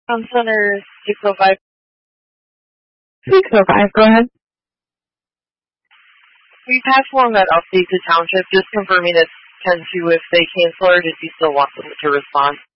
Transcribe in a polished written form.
Center 605. 605, go ahead. We've had form that update to township, just confirming it's 10-2 if they cancel, or does he still want them to respond?